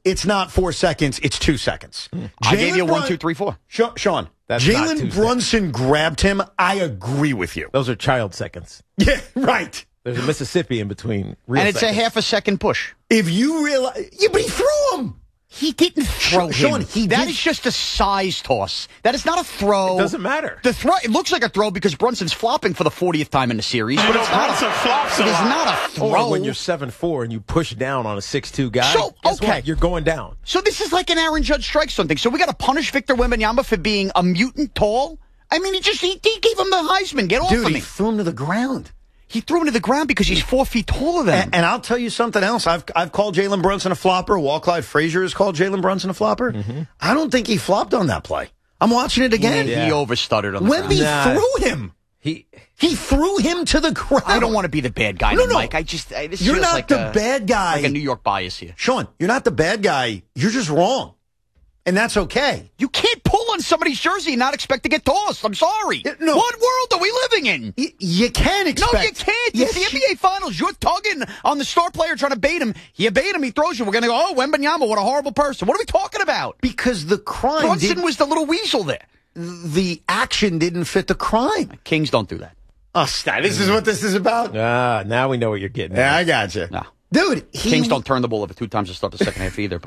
it's not 4 seconds, it's 2 seconds. I gave you 1, 2, 3, 4. Sean, Jalen Brunson grabbed him. I agree with you. Those are child seconds. Yeah, right. There's a Mississippi in between. And it's seconds. a half a second push. If you realize, yeah, but he threw him. He didn't throw Sean, him. That is just a size toss. That is not a throw. It doesn't matter. The throw. It looks like a throw because Brunson's flopping for the 40th time in the series, but it's not. It is not a throw. Or when you're 7'4" and you push down on a 6'2" guy. So guess okay, what? You're going down. So this is like an Aaron Judge strike something. So we got to punish Victor Wembanyama for being a mutant tall. I mean, he gave him the Heisman. Get off of me. Dude, he threw him to the ground. He threw him to the ground because he's 4 feet taller than him. And I'll tell you something else. I've called Jalen Brunson a flopper. Walt Clyde Frazier has called Jalen Brunson a flopper. Mm-hmm. I don't think he flopped on that play. I'm watching it again. He overstuttered on the ground. Wemby threw him. He threw him to the ground. I don't want to be the bad guy, Mike. This you're feels not like the bad guy. Like a New York bias here. Sean, you're not the bad guy. You're just wrong. And that's okay. You can't pull on somebody's jersey and not expect to get tossed. I'm sorry. No. What world are we living in? You can't expect. No, you can't. Yes, it's the NBA Finals. You're tugging on the star player trying to bait him. You bait him, he throws you. We're going to go, oh, Wembanyama, what a horrible person. What are we talking about? Because the crime Brunson was the little weasel there. The action didn't fit the crime. Kings don't do that. Oh, this is what this is about? Now we know what you're getting. Yeah, I got you. No. Dude, Kings don't turn the ball over 2 times to start the second half either.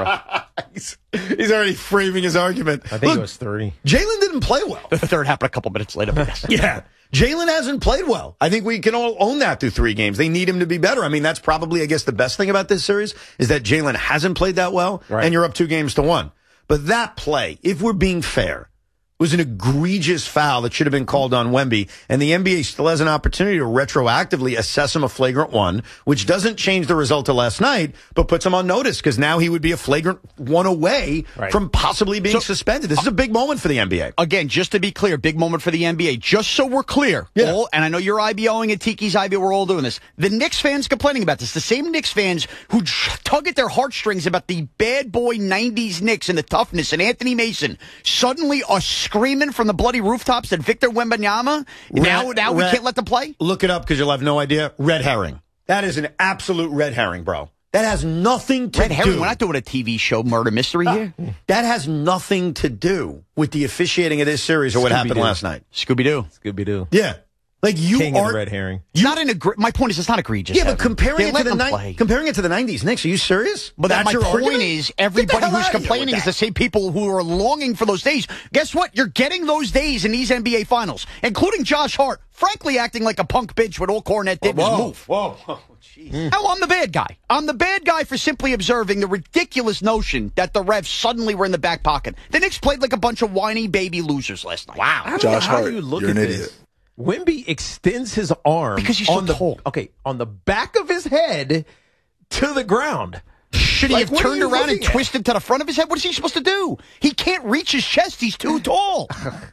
He's already framing his argument. I think it was 3. Jalen didn't play well. The third happened a couple minutes later. Yeah. Jalen hasn't played well. I think we can all own that through 3 games. They need him to be better. I mean, that's probably, I guess, the best thing about this series is that Jalen hasn't played that well, and you're up 2-1. But that play, if we're being fair, was an egregious foul that should have been called on Wemby, and the NBA still has an opportunity to retroactively assess him a flagrant 1, which doesn't change the result of last night, but puts him on notice because now he would be a flagrant 1 away from possibly being suspended. This is a big moment for the NBA. Again, just to be clear, big moment for the NBA. Just so we're clear, and I know you're IBOing and Tiki's IBO, we're all doing this. The Knicks fans complaining about this, the same Knicks fans who tug at their heartstrings about the bad boy 90s Knicks and the toughness and Anthony Mason suddenly are screaming from the bloody rooftops that Victor Wembanyama, now we can't let them play? Look it up because you'll have no idea. Red herring. That is an absolute red herring, bro. That has nothing to do. Red herring, we're not doing a TV show murder mystery here. That has nothing to do with the officiating of this series or what happened last night. Scooby-Doo. Yeah. Like you King are of the red herring. My point is, it's not egregious. Yeah, but comparing it to the 90s, Knicks, are you serious? But my point is, everybody who's complaining is the same people who are longing for those days. Guess what? You're getting those days in these NBA Finals, including Josh Hart, frankly acting like a punk bitch when all Cornette did was move. Whoa, jeez. I'm the bad guy. I'm the bad guy for simply observing the ridiculous notion that the refs suddenly were in the back pocket. The Knicks played like a bunch of whiny baby losers last night. Wow. Josh Hart, you're an idiot. Wemby extends his arm because he's so tall. On the back of his head to the ground. Should he have turned around and twisted to the front of his head? What is he supposed to do? He can't reach his chest. He's too tall.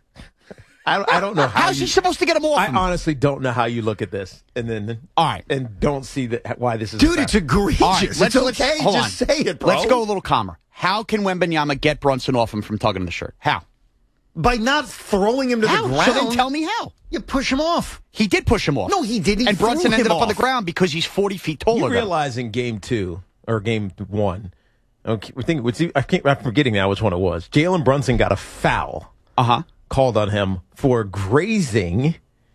I don't know how's he supposed to get him off. I honestly don't know how you look at this and don't see why this is. Dude, it's egregious. All right, let's just say it, bro. Let's go a little calmer. How can Wembanyama get Brunson off him from tugging the shirt? How? By not throwing him to the ground. So then tell me how. You push him off. He did push him off. No, he didn't. And Brunson ended up on the ground because he's 40 feet taller. You realize in game 2 or game 1, okay, I'm forgetting now which one it was. Jalen Brunson got a foul called on him for grazing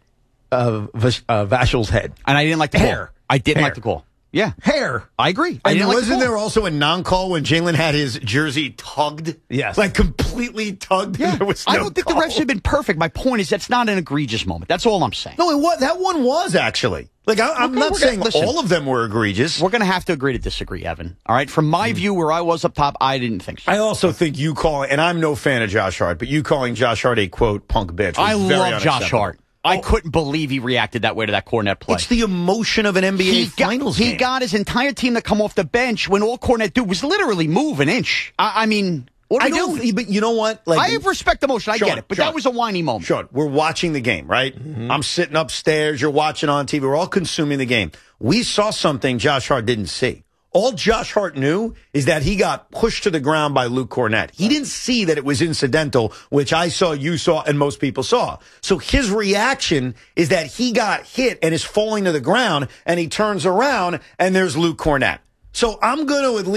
Vashell's head. And I didn't like the hair. Call. I didn't like the call. Yeah. Hair. I agree. And wasn't there also a non-call when Jalen had his jersey tugged? Yes. Like completely tugged? Yeah. There was no I don't think call. the refs have been perfect. My point is that's not an egregious moment. That's all I'm saying. No, that one was actually. Like, I'm not saying all of them were egregious. We're going to have to agree to disagree, Evan. All right? From my view, where I was up top, I didn't think so. I also think you calling, and I'm no fan of Josh Hart, but you calling Josh Hart a, quote, punk bitch was I very love Josh Hart. I couldn't believe he reacted that way to that Cornette play. It's the emotion of an NBA Finals game. He got his entire team to come off the bench when all Cornette did was literally move an inch. I mean, what do we do? But you know what? Like, I have respect emotion. I get it. But that was a whiny moment. Sean, we're watching the game, right? Mm-hmm. I'm sitting upstairs. You're watching on TV. We're all consuming the game. We saw something Josh Hart didn't see. All Josh Hart knew is that he got pushed to the ground by Luke Cornette. He didn't see that it was incidental, which I saw, you saw, and most people saw. So his reaction is that he got hit and is falling to the ground, and he turns around, and there's Luke Cornette. So I'm going to at least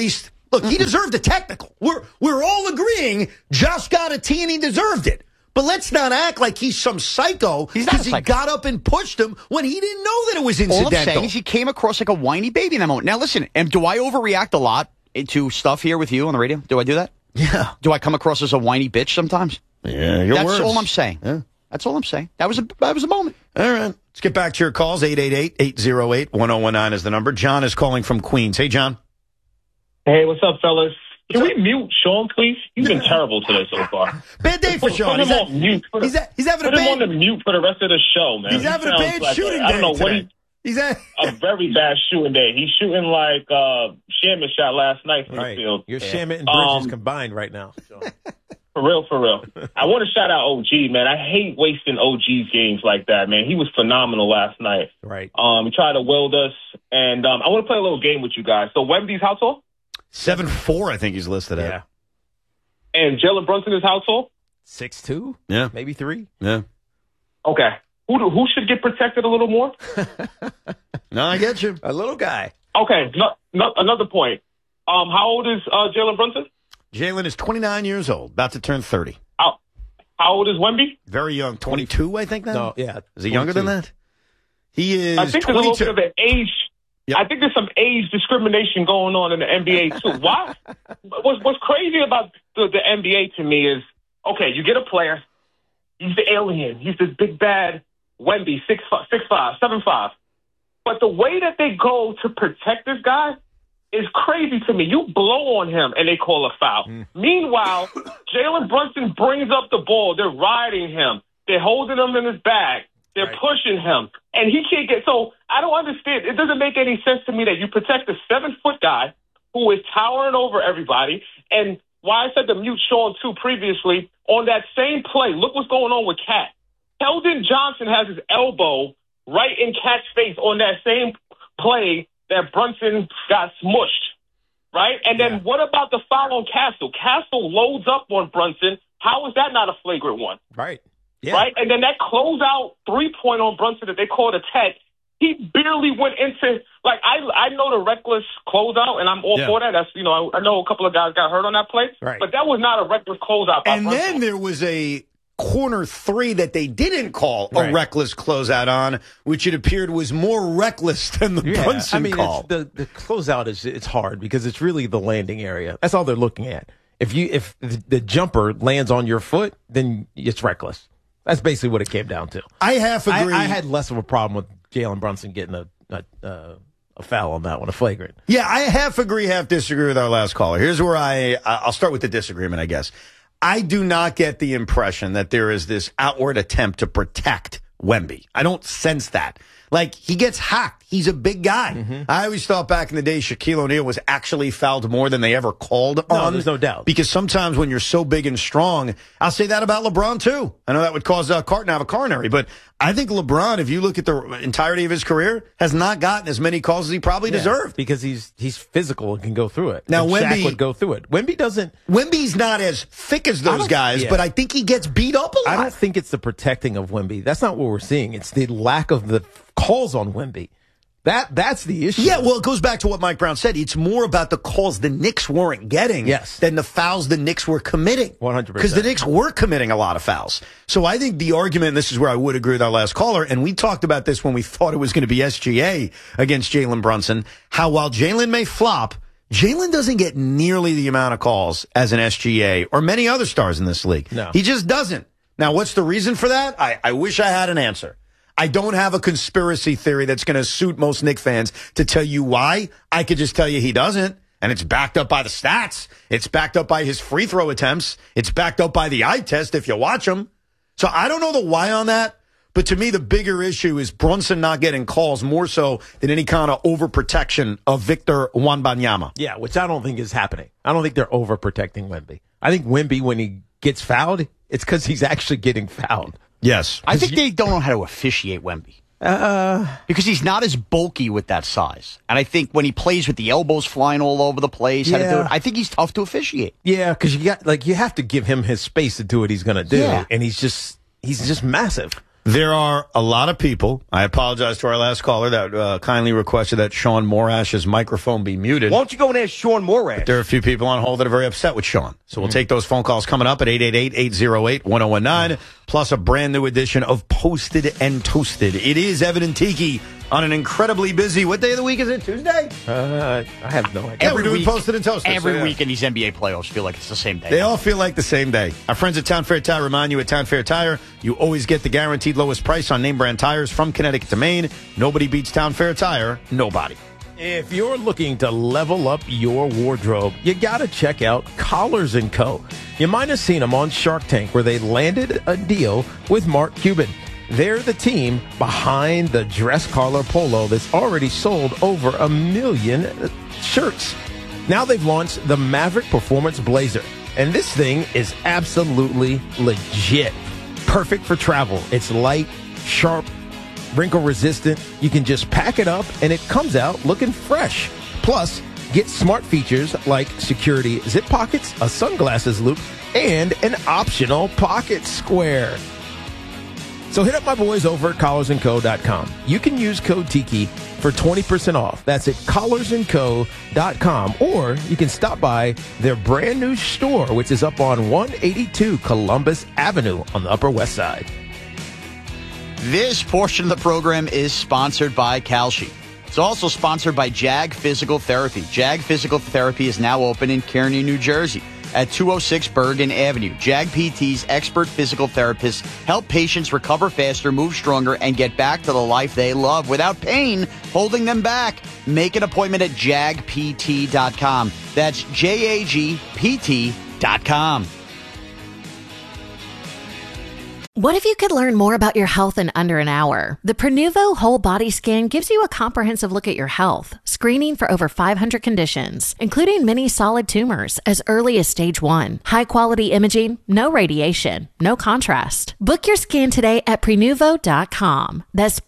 Look, he deserved a technical. We're all agreeing Josh got a T and he deserved it. But let's not act like he's some psycho because he got up and pushed him when he didn't know that it was incidental. All I'm saying is he came across like a whiny baby in that moment. Now, listen, do I overreact a lot to stuff here with you on the radio? Do I do that? Yeah. Do I come across as a whiny bitch sometimes? Yeah, That's all I'm saying. Yeah. That's all I'm saying. That was a moment. All right. Let's get back to your calls. 888-808-1019 is the number. John is calling from Queens. Hey, John. Hey, what's up, fellas? Can we mute Sean, please? He's been terrible today so far. Bad day for Sean. Put him on mute. He's having put him on the mute for the rest of the show, man. He's having a bad shooting day. I don't know today. He's a very bad shooting day. He's shooting like Shamit shot last night from the field. You're Shamit and Bridges combined right now. Sean. For real. I want to shout out OG, man. I hate wasting OG's games like that, man. He was phenomenal last night. Right. He tried to weld us, and I want to play a little game with you guys. So Wemby's household? 7'4", I think he's listed at. Yeah. And Jalen Brunson is household? 6'2"? Yeah. Maybe 3? Yeah. Okay. Who should get protected a little more? No, I get you. A little guy. Okay. Another point. How old is Jalen Brunson? Jalen is 29 years old, about to turn 30. How old is Wemby? Very young. 22, I think now? No, yeah. Is he younger than that? He is I think 22. there's a little bit of an age. Yep. I think there's some age discrimination going on in the NBA, too. Why? What's crazy about the NBA to me is, okay, you get a player. He's the alien. He's this big, bad Wemby, 6'5", 7'5". But the way that they go to protect this guy is crazy to me. You blow on him, and they call a foul. Meanwhile, Jalen Brunson brings up the ball. They're riding him. They're holding him in his bag. They're pushing him. And he can't get... So, I don't understand. It doesn't make any sense to me that you protect a 7-foot guy who is towering over everybody. And why I said to mute Sean, too, previously, on that same play, look what's going on with Cat. Keldon Johnson has his elbow right in Cat's face on that same play that Brunson got smushed, right? And then what about the foul on Castle? Castle loads up on Brunson. How is that not a flagrant one? Right. Yeah. Right? And then that closeout three-point on Brunson that they called a tech, he barely went into, like, I know the reckless closeout, and I'm all for that. That's, I know a couple of guys got hurt on that play, but that was not a reckless closeout by Brunson. Then there was a corner three that they didn't call a reckless closeout on, which it appeared was more reckless than the Brunson call. The closeout it's hard because it's really the landing area. That's all they're looking at. If the jumper lands on your foot, then it's reckless. That's basically what it came down to. I half agree. I had less of a problem with Jalen Brunson getting a foul on that one, a flagrant. Yeah, I half agree, half disagree with our last caller. Here's where I'll start with the disagreement, I guess. I do not get the impression that there is this outward attempt to protect Wemby. I don't sense that. Like, he gets hacked. He's a big guy. I always thought back in the day Shaquille O'Neal was actually fouled more than they ever called on. No, there's no doubt. Because sometimes when you're so big and strong, I'll say that about LeBron, too. I know that would cause Carton to have a coronary, but I think LeBron, if you look at the entirety of his career, has not gotten as many calls as he probably deserved. Because he's physical and can go through it. Now, Shaq would go through it. Wemby doesn't. Wemby's not as thick as those guys, but I think he gets beat up a lot. I don't think it's the protecting of Wemby. That's not what we're seeing. It's the lack of the calls on Wemby. That's the issue. Yeah, well, it goes back to what Mike Brown said. It's more about the calls the Knicks weren't getting than the fouls the Knicks were committing. 100%. Because the Knicks were committing a lot of fouls. So I think the argument, and this is where I would agree with our last caller, and we talked about this when we thought it was going to be SGA against Jalen Brunson, how while Jalen may flop, Jalen doesn't get nearly the amount of calls as an SGA or many other stars in this league. No. He just doesn't. Now, what's the reason for that? I wish I had an answer. I don't have a conspiracy theory that's going to suit most Knicks fans to tell you why. I could just tell you he doesn't. And it's backed up by the stats. It's backed up by his free throw attempts. It's backed up by the eye test if you watch him. So I don't know the why on that. But to me, the bigger issue is Brunson not getting calls more so than any kind of overprotection of Victor Wembanyama. Yeah, which I don't think is happening. I don't think they're overprotecting Wemby. I think Wemby, when he gets fouled, it's because he's actually getting fouled. Yes. I think they don't know how to officiate Wemby. Because he's not as bulky with that size. And I think when he plays with the elbows flying all over the place, how to do it, I think he's tough to officiate. Yeah, because you have to give him his space to do what he's going to do. Yeah. And he's just massive. There are a lot of people. I apologize to our last caller that kindly requested that Sean Morash's microphone be muted. Why don't you go and ask Sean Morash? But there are a few people on hold that are very upset with Sean. So we'll take those phone calls coming up at 888-808-1019, plus a brand new edition of Posted and Toasted. It is Evan and Tiki on an incredibly busy, what day of the week is it? Tuesday? I have no idea. Yeah, we're doing Posted and Toasted. Every week in these NBA playoffs feel like it's the same day. They all feel like the same day. Our friends at Town Fair Tire remind you at Town Fair Tire, you always get the guaranteed lowest price on name brand tires from Connecticut to Maine. Nobody beats Town Fair Tire. Nobody. If you're looking to level up your wardrobe, you got to check out Collars & Co. You might have seen them on Shark Tank where they landed a deal with Mark Cuban. They're the team behind the dress collar polo that's already sold over 1 million shirts. Now they've launched the Maverick Performance Blazer, and this thing is absolutely legit. Perfect for travel. It's light, sharp, wrinkle resistant. You can just pack it up and it comes out looking fresh. Plus, get smart features like security zip pockets, a sunglasses loop, and an optional pocket square. So hit up my boys over at collarsandco.com. You can use code Tiki for 20% off. That's at collarsandco.com. Or you can stop by their brand new store, which is up on 182 Columbus Avenue on the Upper West Side. This portion of the program is sponsored by Kalshi. It's also sponsored by JAG Physical Therapy. JAG Physical Therapy is now open in Kearney, New Jersey at 206 Bergen Avenue. JAG PT's expert physical therapists help patients recover faster, move stronger, and get back to the life they love without pain holding them back. Make an appointment at jagpt.com. That's JAGPT.com. What if you could learn more about your health in under an hour? The Prenuvo Whole Body Scan gives you a comprehensive look at your health, screening for over 500 conditions, including many solid tumors as early as stage 1. High-quality imaging, no radiation, no contrast. Book your scan today at Prenuvo.com. That's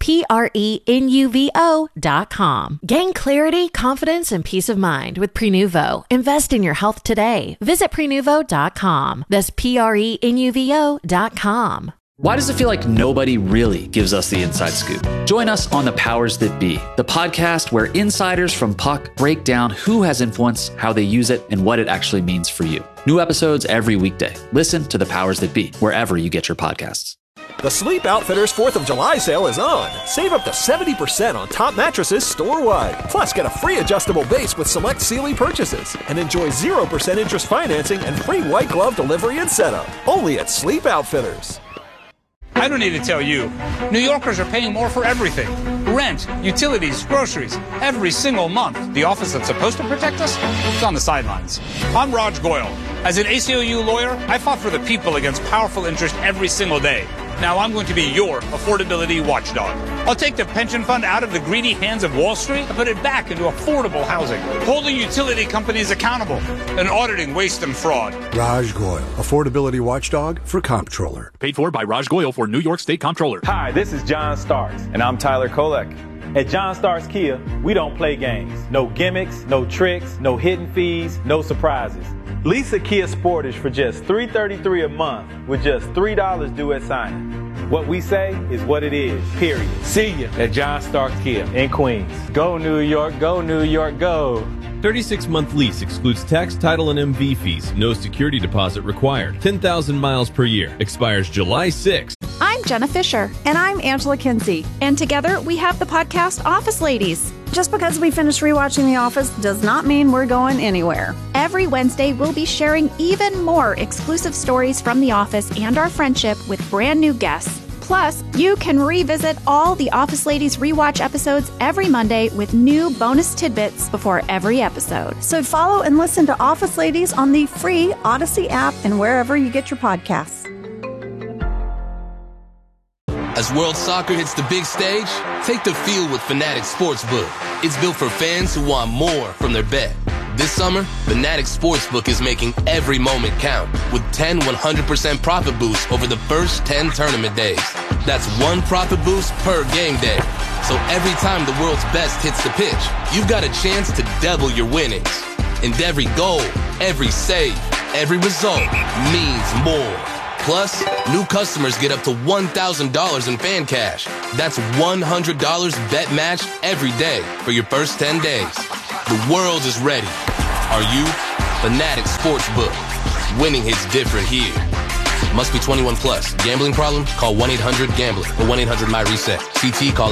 Prenuvo.com. Gain clarity, confidence, and peace of mind with Prenuvo. Invest in your health today. Visit Prenuvo.com. That's Prenuvo.com. Why does it feel like nobody really gives us the inside scoop? Join us on The Powers That Be, the podcast where insiders from Puck break down who has influence, how they use it, and what it actually means for you. New episodes every weekday. Listen to The Powers That Be wherever you get your podcasts. The Sleep Outfitters 4th of July sale is on. Save up to 70% on top mattresses store-wide. Plus, get a free adjustable base with select Sealy purchases. And enjoy 0% interest financing and free white glove delivery and setup. Only at Sleep Outfitters. I don't need to tell you, New Yorkers are paying more for everything. Rent, utilities, groceries, every single month. The office that's supposed to protect us is on the sidelines. I'm Raj Goyal. As an ACLU lawyer, I fought for the people against powerful interest every single day. Now I'm going to be your affordability watchdog. I'll take the pension fund out of the greedy hands of Wall Street and put it back into affordable housing, holding utility companies accountable and auditing waste and fraud. Raj Goyal, affordability watchdog for Comptroller. Paid for by Raj Goyal for New York State Comptroller. Hi, this is John Starks, and I'm Tyler Kolek. At John Starks Kia, we don't play games. No gimmicks, no tricks, no hidden fees, no surprises. Lease a Kia Sportage for just $333 a month with just $3 due at signing. What we say is what it is, period. See you at John Starks Kia in Queens. Go New York, go New York, go. 36-month lease excludes tax, title, and MV fees. No security deposit required. 10,000 miles per year. Expires July 6th. I'm Jenna Fisher. And I'm Angela Kinsey. And together we have the podcast Office Ladies. Just because we finished rewatching The Office does not mean we're going anywhere. Every Wednesday, we'll be sharing even more exclusive stories from The Office and our friendship with brand new guests. Plus, you can revisit all the Office Ladies rewatch episodes every Monday with new bonus tidbits before every episode. So follow and listen to Office Ladies on the free Odyssey app and wherever you get your podcasts. As World Soccer hits the big stage, take the field with Fanatics Sportsbook. It's built for fans who want more from their bet. This summer, Fanatics Sportsbook is making every moment count with 10 100% profit boosts over the first 10 tournament days. That's one profit boost per game day. So every time the world's best hits the pitch, you've got a chance to double your winnings. And every goal, every save, every result means more. Plus, new customers get up to $1,000 in fan cash. That's $100 bet match every day for your first 10 days. The world is ready. Are you? Fanatics Sportsbook. Winning hits different here. Must be 21 plus. Gambling problem? Call 1-800-GAMBLER or 1-800-MY-RESET. CT, call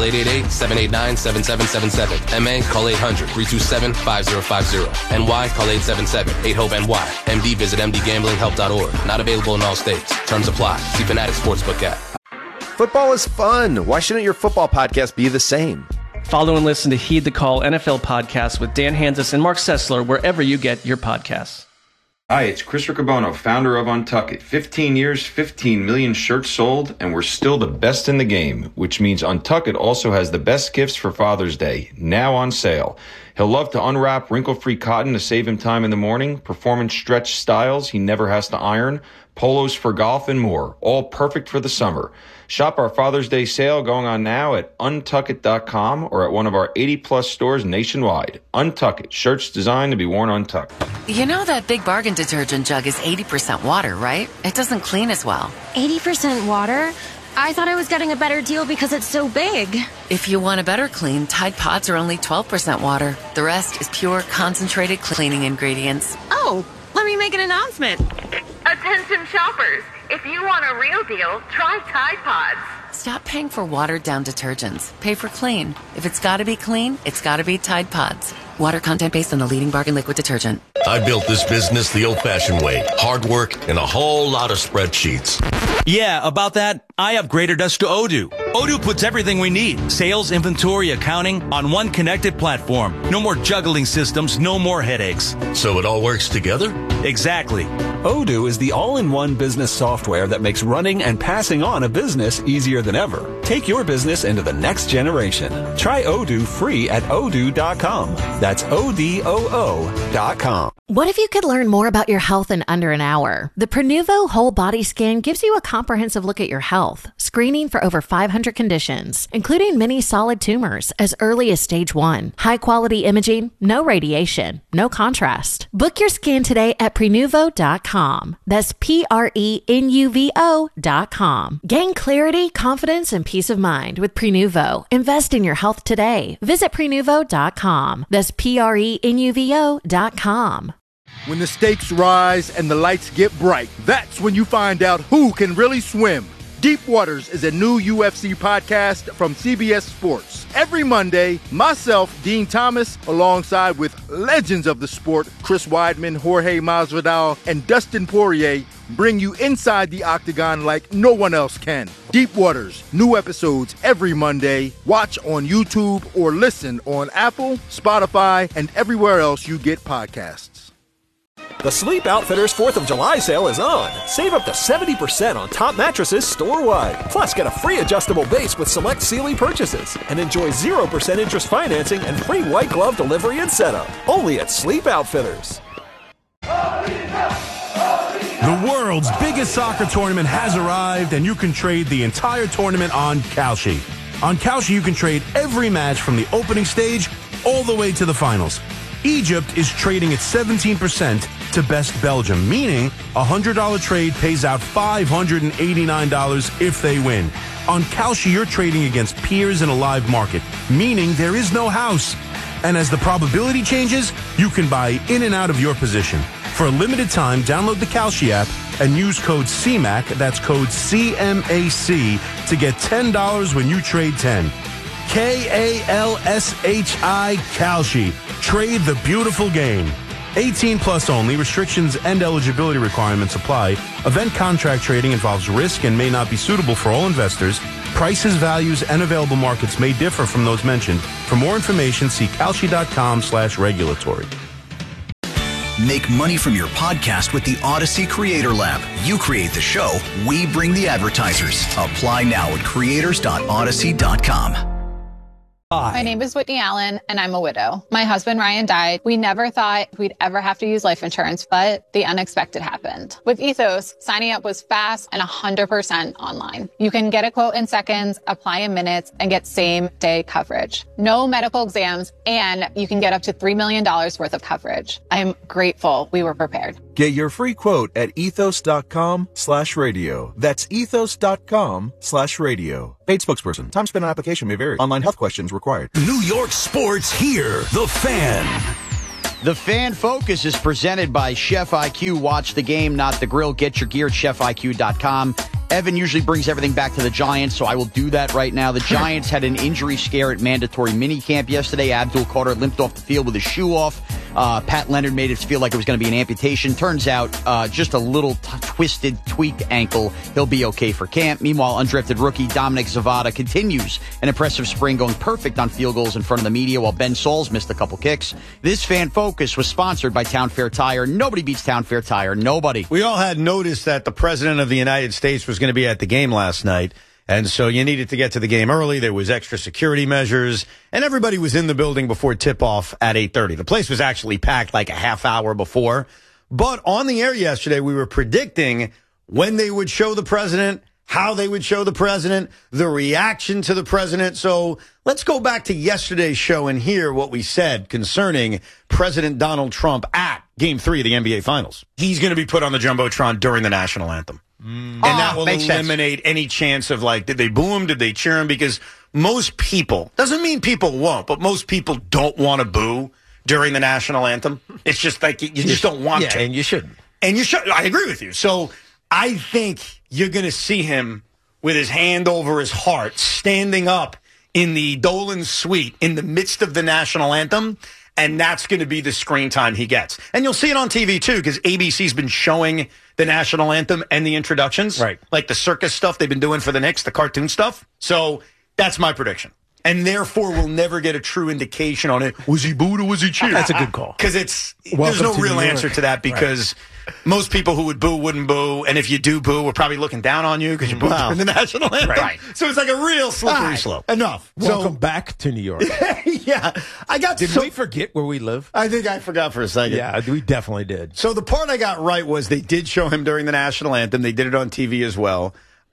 888-789-7777. MA, call 800-327-5050. NY, call 877-8-HOPE-NY. MD, visit mdgamblinghelp.org. Not available in all states. Terms apply. See Fanatics Sportsbook app. Football is fun. Why shouldn't your football podcast be the same? Follow and listen to Heed the Call NFL podcast with Dan Hanzus and Mark Sessler wherever you get your podcasts. Hi, it's Chris Riccobono, founder of Untuckit. 15 years, 15 million shirts sold, and we're still the best in the game, which means Untuckit also has the best gifts for Father's Day, now on sale. He'll love to unwrap wrinkle-free cotton to save him time in the morning, performance stretch styles he never has to iron, polos for golf, and more, all perfect for the summer. Shop our Father's Day sale going on now at untuckit.com or at one of our 80-plus stores nationwide. Untuckit, shirts designed to be worn untucked. You know that Big Bargain detergent jug is 80% water, right? It doesn't clean as well. 80% water? I thought I was getting a better deal because it's so big. If you want a better clean, Tide Pods are only 12% water. The rest is pure, concentrated cleaning ingredients. Oh, let me make an announcement. Attention shoppers. If you want a real deal, try Tide Pods. Stop paying for watered-down detergents. Pay for clean. If it's got to be clean, it's got to be Tide Pods. Water content based on the leading bargain liquid detergent. I built this business the old-fashioned way. Hard work and a whole lot of spreadsheets. Yeah, about that, I upgraded us to Odoo. Odoo puts everything we need, sales, inventory, accounting, on one connected platform. No more juggling systems, no more headaches. So it all works together? Exactly. Odoo is the all-in-one business software that makes running and passing on a business easier than ever. Take your business into the next generation. Try Odoo free at odoo.com. That's ODOO.com. What if you could learn more about your health in under an hour? The Prenuvo Whole Body Scan gives you a comprehensive look at your health, screening for over 500 conditions, including many solid tumors as early as stage 1. High-quality imaging, no radiation, no contrast. Book your scan today at Prenuvo.com. That's Prenuvo.com. Gain clarity, confidence, and peace of mind with Prenuvo. Invest in your health today. Visit Prenuvo.com. That's Prenuvo.com. When the stakes rise and the lights get bright, that's when you find out who can really swim. Deep Waters is a new UFC podcast from CBS Sports. Every Monday, myself, Dean Thomas, alongside with legends of the sport, Chris Weidman, Jorge Masvidal, and Dustin Poirier, bring you inside the octagon like no one else can. Deep Waters, new episodes every Monday. Watch on YouTube or listen on Apple, Spotify, and everywhere else you get podcasts. The Sleep Outfitters 4th of July sale is on. Save up to 70% on top mattresses store-wide. Plus, get a free adjustable base with select Sealy purchases. And enjoy 0% interest financing and free white glove delivery and setup. Only at Sleep Outfitters. The world's biggest soccer tournament has arrived, and you can trade the entire tournament on Kalshi. On Kalshi, you can trade every match from the opening stage all the way to the finals. Egypt is trading at 17% to best Belgium, meaning a $100 trade pays out $589 if they win. On Kalshi, you're trading against peers in a live market, meaning there is no house. And as the probability changes, you can buy in and out of your position. For a limited time, download the Kalshi app and use code CMAC, that's code CMAC, to get $10 when you trade 10. Kalshi, Kalshi. Trade the beautiful game. 18 plus only. Restrictions and eligibility requirements apply. Event contract trading involves risk and may not be suitable for all investors. Prices, values, and available markets may differ from those mentioned. For more information, see Kalshi.com/regulatory. Make money from your podcast with the Odyssey Creator Lab. You create the show, we bring the advertisers. Apply now at creators.odyssey.com. My name is Whitney Allen, and I'm a widow. My husband, Ryan, died. We never thought we'd ever have to use life insurance, but the unexpected happened. With Ethos, signing up was fast and 100% online. You can get a quote in seconds, apply in minutes, and get same-day coverage. No medical exams, and you can get up to $3 million worth of coverage. I'm grateful we were prepared. Get your free quote at ethos.com/radio. That's ethos.com/radio. Paid spokesperson. Time spent on application may vary. Online health questions required. New York sports here. The Fan. The Fan Focus is presented by Chef IQ. Watch the game, not the grill. Get your gear at chefiq.com. Evan usually brings everything back to the Giants, so I will do that right now. The Giants had an injury scare at mandatory minicamp yesterday. Abdul Carter limped off the field with his shoe off. Pat Leonard made it feel like it was going to be an amputation. Turns out just a little twisted, tweaked ankle. He'll be okay for camp. Meanwhile, undrafted rookie Dominic Zavada continues an impressive spring, going perfect on field goals in front of the media, while Ben Sauls missed a couple kicks. This Fan Focus was sponsored by Town Fair Tire. Nobody beats Town Fair Tire. Nobody. We all had noticed that the President of the United States was going to be at the game last night. And so you needed to get to the game early. There was extra security measures, and everybody was in the building before tip-off at 8:30. The place was actually packed like a half hour before. But on the air yesterday, we were predicting when they would show the president, how they would show the president, the reaction to the president. So let's go back to yesterday's show and hear what we said concerning President Donald Trump at Game 3 of the NBA Finals. He's going to be put on the Jumbotron during the national anthem. And that will eliminate any chance of, like, did they boo him? Did they cheer him? Because most people, doesn't mean people won't, but most people don't want to boo during the national anthem. It's just like you just don't want to. And you shouldn't. And you should. I agree with you. So I think you're going to see him with his hand over his heart, standing up in the Dolan suite in the midst of the national anthem. And that's going to be the screen time he gets. And you'll see it on TV, too, because ABC's been showing the national anthem and the introductions. Right. Like the circus stuff they've been doing for the Knicks, the cartoon stuff. So that's my prediction. And therefore, we'll never get a true indication on it. Was he booed or was he cheered? That's a good call. Because there's no real answer to that, because most people who would boo wouldn't boo. And if you do boo, we're probably looking down on you because you booed in the national anthem. Right. So it's like a real slippery slope. Enough. Welcome back to New York. Yeah. Did we forget where we live? I think I forgot for a second. Yeah, we definitely did. So the part I got right was they did show him during the national anthem. They did it on TV as well.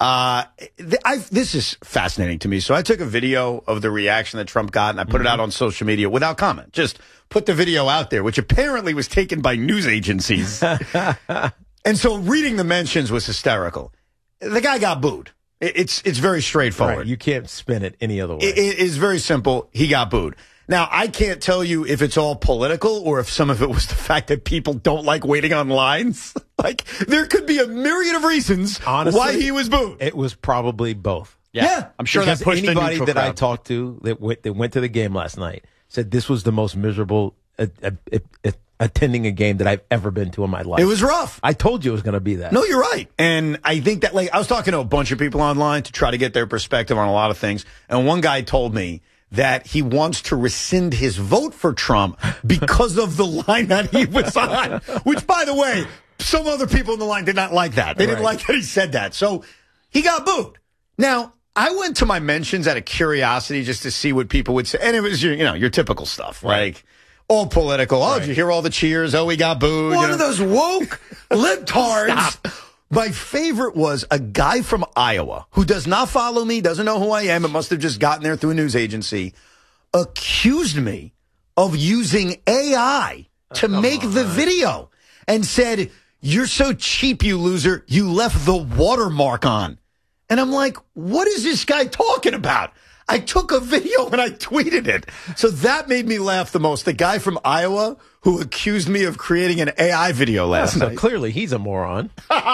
This is fascinating to me. So I took a video of the reaction that Trump got, and I put it out on social media without comment. Just put the video out there, which apparently was taken by news agencies. And so reading the mentions was hysterical. The guy got booed. It's very straightforward. Right. You can't spin it any other way. It is very simple. He got booed. Now, I can't tell you if it's all political or if some of it was the fact that people don't like waiting on lines. Like, there could be a myriad of reasons why he was booed. It was probably both. Yeah. I'm sure because that pushed anybody the that crowd. I talked to that went to the game last night said this was the most miserable attending a game that I've ever been to in my life. It was rough. I told you it was going to be that. No, you're right. And I think that, like, I was talking to a bunch of people online to try to get their perspective on a lot of things. And one guy told me that he wants to rescind his vote for Trump because of the line that he was on, which, by the way, some other people in the line did not like that. They didn't like that he said that. So he got booed. Now, I went to my mentions out of curiosity just to see what people would say. And it was, your typical stuff, like all political. Oh, did you hear all the cheers? Oh, we got booed. One of those woke libtards. My favorite was a guy from Iowa who does not follow me, doesn't know who I am, and must have just gotten there through a news agency, accused me of using AI to make the video and said, "You're so cheap, you loser. You left the watermark on." And I'm like, what is this guy talking about? I took a video and I tweeted it. So that made me laugh the most. The guy from Iowa who accused me of creating an AI video last night. So clearly he's a moron.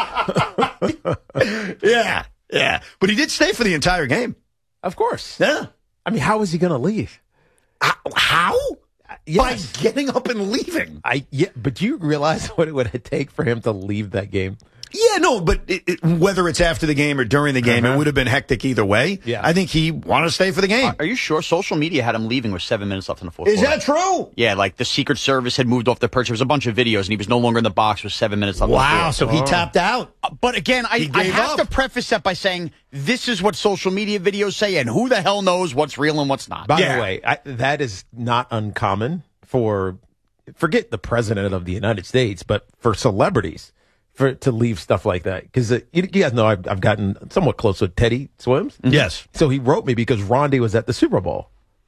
Yeah. But he did stay for the entire game. Of course. Yeah. I mean, how was he going to leave? How? Yes. By getting up and leaving. But do you realize what it would take for him to leave that game? Yeah, no, but whether it's after the game or during the game, it would have been hectic either way. Yeah. I think he wanted to stay for the game. Are you sure? Social media had him leaving with 7 minutes left in the fourth quarter. Is that true? Yeah, like the Secret Service had moved off the perch. There was a bunch of videos, and he was no longer in the box with 7 minutes left. Wow, so he tapped out. But again, I have to preface that by saying this is what social media videos say, and who the hell knows what's real and what's not. By the way, that is not uncommon forget the president of the United States, but for celebrities. To leave stuff like that. Because you guys know I've gotten somewhat close with Teddy Swims. Yes. So he wrote me because Rondi was at the Super Bowl.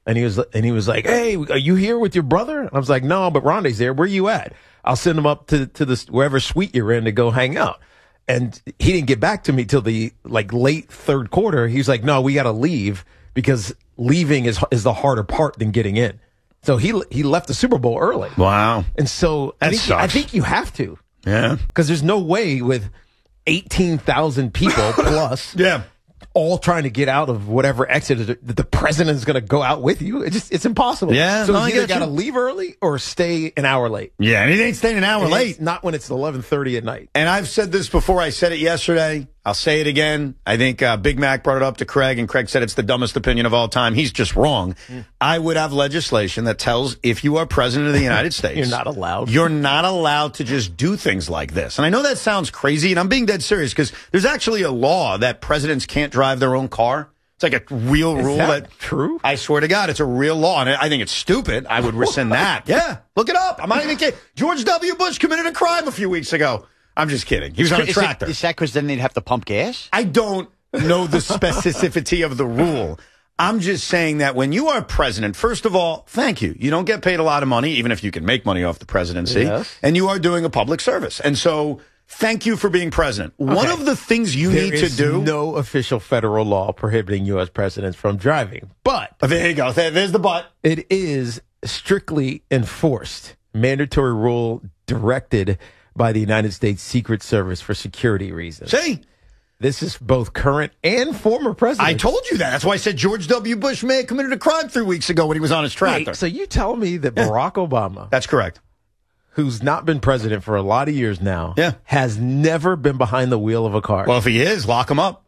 And he was like, hey, are you here with your brother? And I was like, no, but Rondé's there. Where you at? I'll send him up to this wherever suite you're in to go hang out. And he didn't get back to me till the late third quarter. He's like, no, we got to leave because leaving is the harder part than getting in. So he left the Super Bowl early. Wow. And so I think you have to. Yeah. Because there's no way with 18,000 people plus. Yeah. All trying to get out of whatever exit the president is going to go out with you. It's impossible. Yeah, so no, he's I either get got to you. leave early or stay an hour late. Yeah, and he ain't staying an hour late. Not when it's 11:30 at night. And I've said this before. I said it yesterday. I'll say it again. I think Big Mac brought it up to Craig, and Craig said it's the dumbest opinion of all time. He's just wrong. I would have legislation that tells if you are president of the United States, You're not allowed to just do things like this. And I know that sounds crazy, and I'm being dead serious because there's actually a law that presidents can't drive their own car. It's like a real rule. Is that true? I swear to God, it's a real law, and I think it's stupid. I would rescind that. Yeah, look it up. I'm not even kidding. George W. Bush committed a crime a few weeks ago. I'm just kidding. He was on a tractor. Is that because then they'd have to pump gas? I don't know the specificity of the rule. I'm just saying that when you are president, first of all, thank you. You don't get paid a lot of money, even if you can make money off the presidency. Yes. And you are doing a public service. And so thank you for being president. Okay. One of the things you need to do. There is no official federal law prohibiting U.S. presidents from driving. But. There you go. There's the but. It is strictly enforced. Mandatory rule directed by the United States Secret Service for security reasons. See? This is both current and former presidents. I told you that. That's why I said George W. Bush may have committed a crime 3 weeks ago when he was on his tractor. Wait, so you tell me that Barack Obama. That's correct. Who's not been president for a lot of years now, has never been behind the wheel of a car. Well, if he is, lock him up.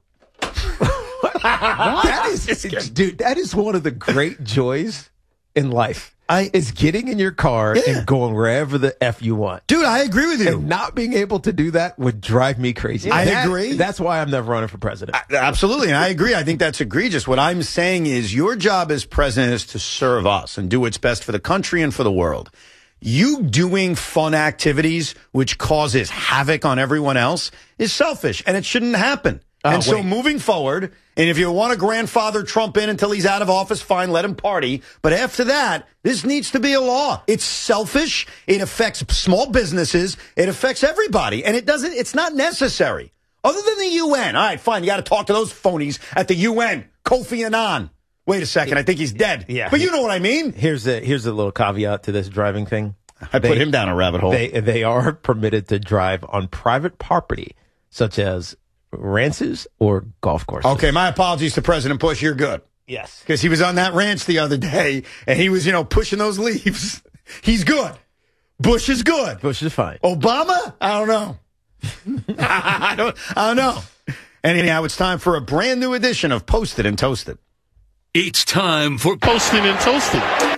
That is one of the great joys in life. Is getting in your car and going wherever the F you want. Dude, I agree with you. And not being able to do that would drive me crazy. I agree. That's why I'm never running for president. Absolutely, and I agree. I think that's egregious. What I'm saying is your job as president is to serve us and do what's best for the country and for the world. You doing fun activities which causes havoc on everyone else is selfish, and it shouldn't happen. So moving forward, and if you want to grandfather Trump in until he's out of office, fine, let him party. But after that, this needs to be a law. It's selfish. It affects small businesses. It affects everybody. And it's not necessary. Other than the UN. All right, fine. You got to talk to those phonies at the UN. Kofi Annan. Wait a second. I think he's dead. Yeah. But you know what I mean. Here's a little caveat to this driving thing. I put him down a rabbit hole. They are permitted to drive on private property, such as ranches or golf courses. Okay, my apologies to President Bush. You're good. Yes. Because he was on that ranch the other day, and he was, pushing those leaves. He's good. Bush is good. Bush is fine. Obama? I don't know. I don't know. Anyhow, it's time for a brand new edition of Posted and Toasted. It's time for Posted and Toasted.